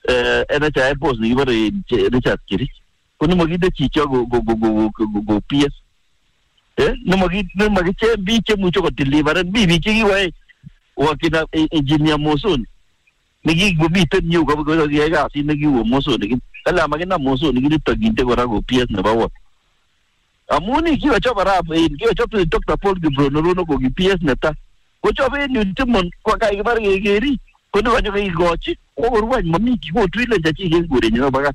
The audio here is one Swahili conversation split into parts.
NHI post ni bare Richard Kirich kuno magide chicho go PS no magiche biche mucho ko deliver bibi chi wai wakina engineer Moson nigi gubite new go ga si nigi wo Moson nigi ala magina Moson nigi taginte go rago PS na bawo amuni kiwa chobara kiwa chopo Dr. Paul Gibrono no go PS neta ko chobe ni timon ko kai bar geri ko no wanyo kai gochi ko ruwa mami ki ko twile jachi ge gure ni baga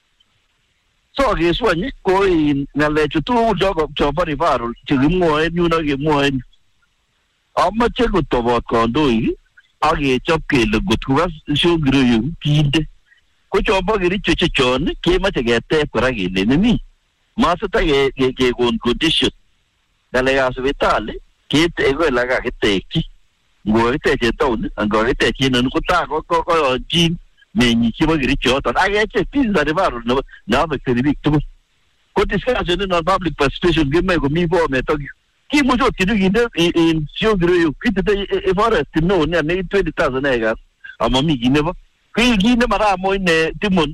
so ge swani ko ngale chutu jogo choba rivaro chigimo enu na ge mo en amma chego tobo kondo yi age chopke le gutwa sho giro yu kinde ko choba giri chechon ke ma chege te kora ge le ni masata ge gon condition dale ga vitale ke te go la ga ke te ki go te che ton go te ki no ko ta ko jin me ni ki ba giri choton age che pizza rivaro no na ba ke victim ko discussion no public participation ge me go mi bo me to ki mo jo ti in sio giro yu ki te e forest no ne 20,000 ega ama mi gi ne ba ki gi ne mara mo ne timon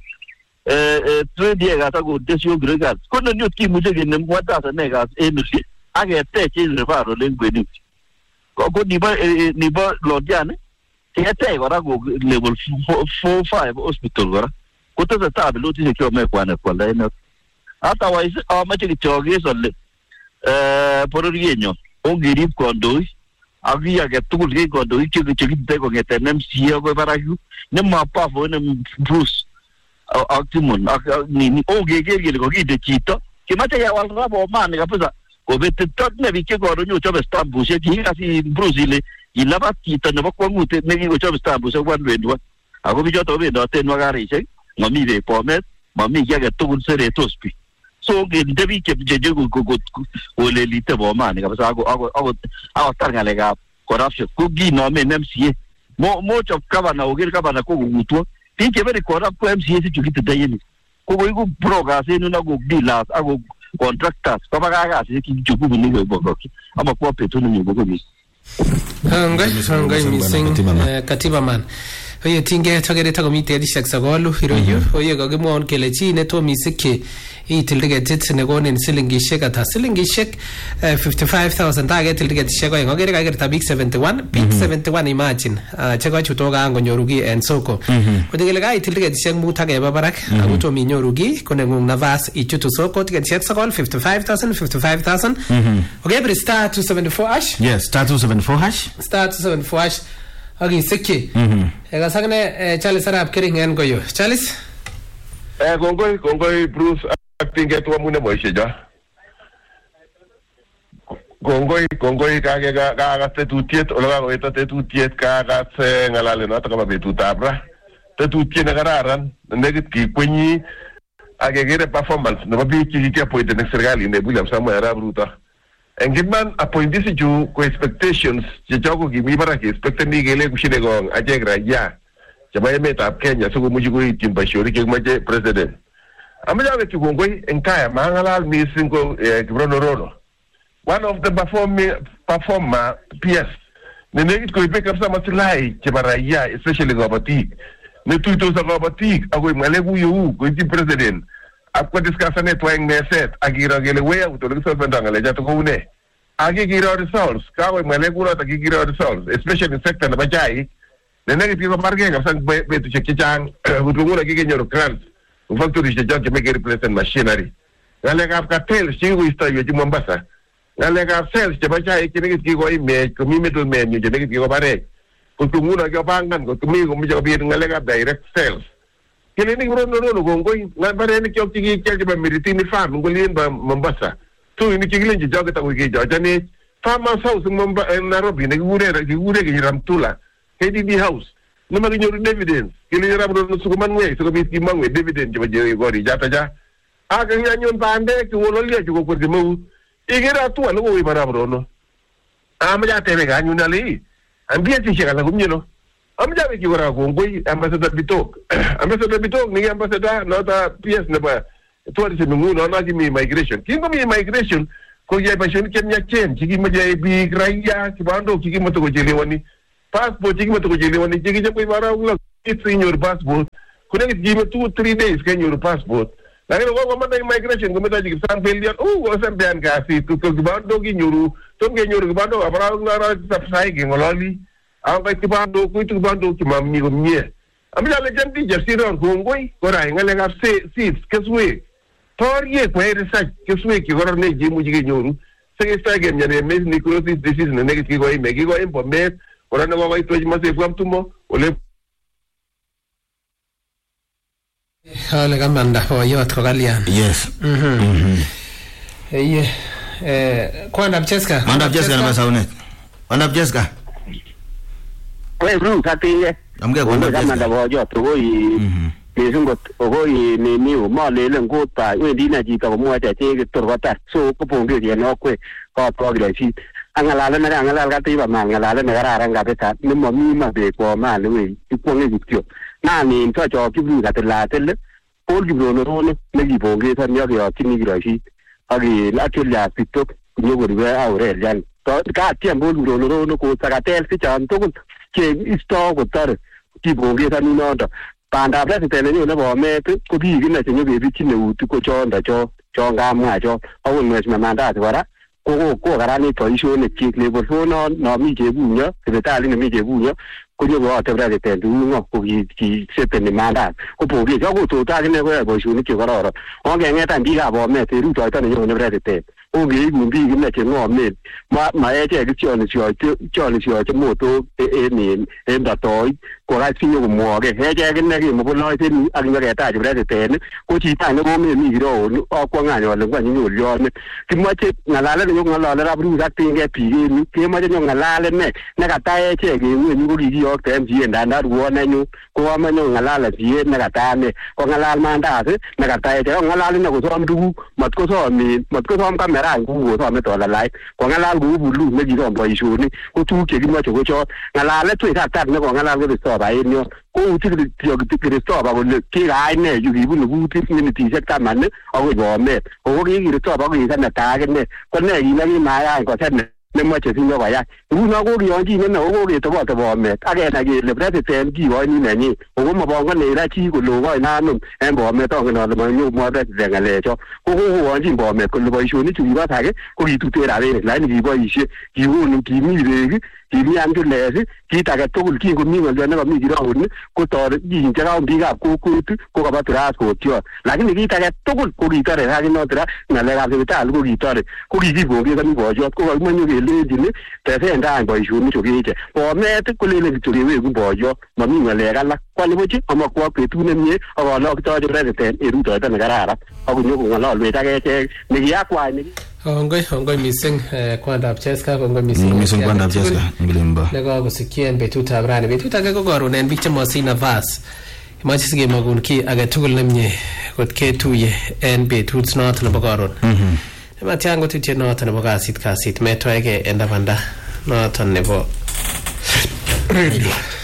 20 ega ta go desio giro ga ko no ki mo je ne 1,000 ega e no si age te che rivaro lengwe ni ko ni ba lodiane te ora go level 4-5 hospital ora ko to ta lo ti che me kwa la no otherwise ma che choge so le por rienyo o girip kondo avia che tu che kondo che te ko ngete nem sia go baragu nem ma pa fo nem Bruce optimum ni o ge go de chito che ma te ya wal rabo man ga pesa ko vete tot ne vi che go ro nyu chobe stambu se ti asi Bruce le la partita ne va qua mute ne go chobe stambu se guardo vedwa ako vi joto vedo te no gari se ma mi ve po me ma mi ya che tu un sere tospi so che devi che je go le lite bo man ga pesa ako targa le ga corruption ku gi no me nem sie mo chop kava na ogir kava na ko gutu ti che vere corrupt ko MCA se chukite dayeni ko go proga se no na go dealers ako contractors ko baga se ki chuku ni go boki ama ko petu ni go mi ngai missing katiba man oye tinge togere tago mite di shaksa golu hiroyu oye go gimon kele chi ne to misike itildige tit ne gonen silingi shek ata silingi shek 55,000 target tildige shek go ngere ga gerta big 71 big 71 imagine chego chuto ga ngo nyorugi en soko odigele ga itildige shek mutage babarak aguto mi nyorugi kone ngung navas ichuto soko tildige shek sagol 55,000 okay but star 274 hash yes star 274 hash agi seki ega sagne Charles Arab kering en goyo Charles gongoi Bruce acting to mune moishe ja gongoi ga tetutiet ola ga eta tetutiet ga se ngalale no ta ka betu tabra tetutiet na gararan negit ki kwenyi agegere performance no bi ki ki apoide ne sergali ne William Samuel Rabruta engidman appointisi ju ko expectations je jogo gi mi bara ki expect ni gele ku shine go ajegra ya jama meta Kenya so mu jigo itimba shori ke maje president amaja we ki gongoi enkaya mangala mi singo Gibrono one of the performer PS ne negit ko ipe kapsa maslai ke bara ya especially go batik ne tuito sa go batik ago malegu yu ko itim president akwa discussane twang neset agira gele we auto le so pendanga ja to une agira results ka we mele kura ta agira results especially in sector na bajai ne negative marge ga san be to chekichan utungula gige nyoro grants factory je janke make replacement machinery ngale ga cartel singu ista yo ji Mombasa ngale ga sales je bajai kini ki go ime ko mi middle man je ne ki go bare utungula ga bangan ko mi go mi jo bi ngale ga direct sales kile ni Gibrono gongoi na bare ni kyo tigi kelje ba miritini farm ngolien ba Mombasa tu ni kigile nje joga ta wiki joja ni farmers house Mombasa Nairobi ne gure ge ramtula KDB house no magi nyoru dividends kile Gibrono sukuman ngwe so bi ki mangwe dividend je je gori jata ja aga nya nyon bande ki wolo le ju ko mu igira tu alo wi bara Gibrono amaja tele ga nyuna li ambia ti shaka la gumnyelo amja we ki wara gongoi ambassador bitok ni ambassador nota PS ne ba tourism nguno na gi mi migration kingo mi migration ko ye passion Kenya chen chigi ma je bi graya ki bando chigi ma to jeli woni passport chigi ma to jeli woni chigi je ko wara ulo it's in your passport kuna kijibe 2-3 days kenyoru passport lakini kwa manda immigration kumeta jikisang failure wasa mbean kasi kibando kinyoru tom kenyoru kibando abara ngara sapsai ngololi ang kai kibando kuitu kibando kimamni komye amja le jandi jasiron kongoi kora ngale ngap seats keswe torye kwa research keswe ki goro ne jimu jigenyoru sege stage nyane mes necrosis disease ne negi ko imegi ko impomet kora ne wa ito jimase fuamtumo ole Ole kamanda oyot ko kalyan. Yes. Kwandap Cheska. Kwandap Cheska na saunet. Kwandap Cheska. Wewe bro katinge. Amge kwandap Cheska. Kamanda oyot ko Kesungot ogoi ni umalele ngota wendi na jita kumwacha chege torwata so kuponge ya nokwe ka progresi angalala na angalala katiba mangalala na kararan kabisa ni mami mabe ko mali we iponge gityo nani ntocho kibru katelatele pol kibru no ne giponge san yo yo tini giroshi agi lakilla pitok nyogori we aurel yan to ka tiembo kibru no ko sakatel si chan tukun ke isto ko tar kiponge san no Panda president ni nebo met ko biik ine che nyokebichi neut ko chonda cho ngamwa cho awon mwesma mandat kora ko karani boisionik chik level 4 no mi chebunyo sipitali ne mi chebunyo ko nyogo ate president ngo ko ki sepeni mandat ko poge ko to ta ne ko boisionik che kororon onge ngetan biikab bomet rutoito ne nyone president onge ibu biik ine che ngomen ma eche kichoni sio moto ni endatoi ko ga sinyo kumwoge eche kine ki moboloiten ak ngeketaach president ko chita ne komemi mi giro akwanganyo le kwani nyolyon kimoche ngalale ne ngalale rabru ak tinge biik kemoche ngalale ne kata eche ke ngweni ko kikiyokte MCA ndanda ruone nyu ko amenyo ngalale biik ne kata ne ko ngalal mandat ne kata eche ngalale ne ko som dugu mat ko som kamera ngugo some to lalai ko ngalal gu bulu ne giro boisioni ko tu ke kimoche ko cho ngalale tu tat ne ko ngalal ko so ba enyo ko uti Kristo ba ko ki ga ne yu gi bunu buti miniti se taman ago bo me ko gi Kristo ba ko sana ta ne ko ne gi na gi ma ya ko sen ne mo che sinyo ba ya u na ko gi onji ne no ko gi to bo me age na gi le president gi wa ni ne ni ko mo bo ko ne ra chi ko lo wa na no en bo me to no mo nyu mo president ngale cho ko onji bo me ko lo bo shu ni chu ba ta ge ko gi tu te ra le la ni gi bo yi gi wo ni gi mi re Kimi anche lesi, kita che togul ki ko mi ngol ne ba mi giro ni ko tor di intera biga ko ka batras ko tio lakini kita che togul ko kita re ha no tra na le hospital ko kita re ko ki bo ke mi bo jo ko ma nyu ke le di ni te se nda bo ju mi cho ke je bo me te ko le to we ko bo jo ma mi ngale ga la kwa le bo chi ama ko pe tu ne mi aba lo to je re te e ru to ta na garara aku nyu ko ngalo le ta ke che ni ya kwa ni Ongoi mising kwandap Cheska ongoi mising kwandap Cheska ngilimba lego kusikia betutab rani betut age ko karon en biik chemosi nafas imache sigemakun ki age tugul nemie kot ketuye en betut noton nebo karon nematyan ngotutiet noton nebo kasit metwaege en tabanda noton nebo radio